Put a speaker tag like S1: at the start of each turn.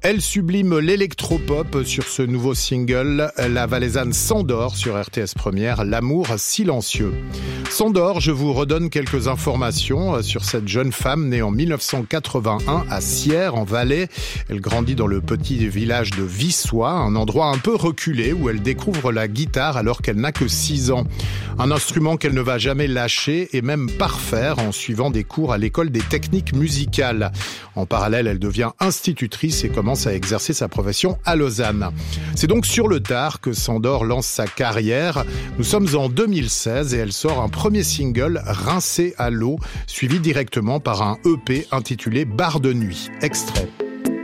S1: Elle sublime l'électropop sur ce nouveau single, la Valaisanne Sandor sur RTS Première, L'amour silencieux. Sandor, je vous redonne quelques informations sur cette jeune femme née en 1981 à Sierre, en Valais. Elle grandit dans le petit village de Vissois, un endroit un peu reculé où elle découvre la guitare alors qu'elle n'a que 6 ans. Un instrument qu'elle ne va jamais lâcher et même parfaire en suivant des cours à l'école des techniques musicales. En parallèle, elle devient institutrice et commence à exercer sa profession à Lausanne. C'est donc sur le tard que Sandor lance sa carrière. Nous sommes en 2016 et elle sort un premier single, Rincé à l'eau, suivi directement par un EP intitulé Bar de nuit. Extrait.